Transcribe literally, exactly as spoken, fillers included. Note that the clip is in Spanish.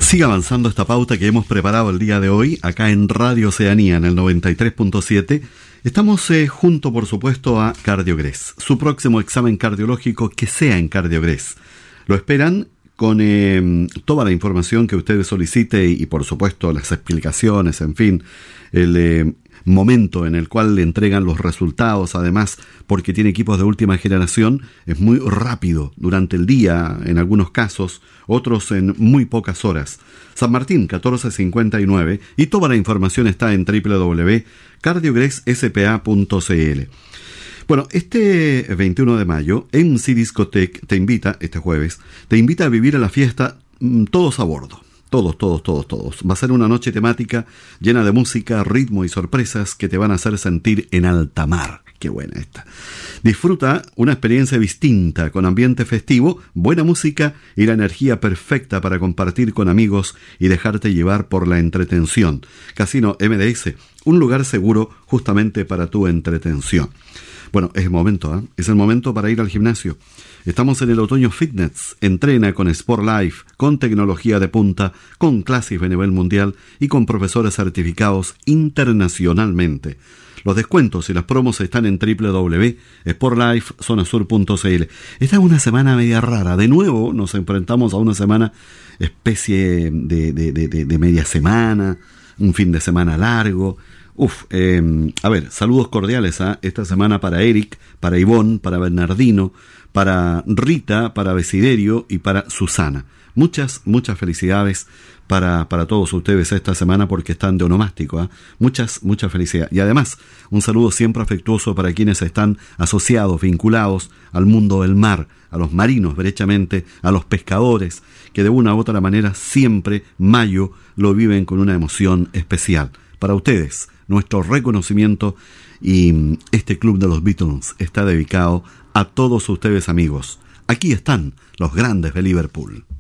Sigue avanzando esta pauta que hemos preparado el día de hoy acá en Radio Oceanía en el noventa y tres punto siete. Estamos eh, junto, por supuesto, a Cardiogres. Su próximo examen cardiológico que sea en Cardiogres. Lo esperan con eh, toda la información que ustedes solicite y, y, por supuesto, las explicaciones, en fin, el eh, momento en el cual le entregan los resultados, además, porque tiene equipos de última generación, es muy rápido durante el día, en algunos casos, otros en muy pocas horas. San Martín, catorce cincuenta y nueve, y toda la información está en doble u doble u doble u punto cardiogres s p a punto c l. Bueno, este veintiuno de mayo, M C Discotech te invita, este jueves, te invita a vivir a la fiesta mmm, todos a bordo. Todos, todos, todos, todos. Va a ser una noche temática llena de música, ritmo y sorpresas que te van a hacer sentir en alta mar. Qué buena esta. Disfruta una experiencia distinta, con ambiente festivo, buena música y la energía perfecta para compartir con amigos y dejarte llevar por la entretención. Casino M D S, un lugar seguro justamente para tu entretención. Bueno, es el momento, ¿eh? Es el momento para ir al gimnasio. Estamos en el otoño fitness. Entrena con Sport Life, con tecnología de punta, con clases de nivel mundial y con profesores certificados internacionalmente. Los descuentos y las promos están en doble u doble u doble u punto sport life zona sur punto c l. Esta es una semana media rara. De nuevo nos enfrentamos a una semana especie de, de, de, de, de media semana, un fin de semana largo. Uf, eh, a ver, saludos cordiales a esta semana para Eric, para Ivonne, para Bernardino, para Rita, para Besiderio y para Susana. Muchas, muchas felicidades para, para todos ustedes esta semana porque están de onomástico, ¿eh? Muchas, muchas felicidades. Y además, un saludo siempre afectuoso para quienes están asociados, vinculados al mundo del mar, a los marinos, derechamente, a los pescadores, que de una u otra manera siempre mayo lo viven con una emoción especial. Para ustedes, nuestro reconocimiento, y este Club de los Beatles está dedicado a todos ustedes, amigos. Aquí están los grandes de Liverpool.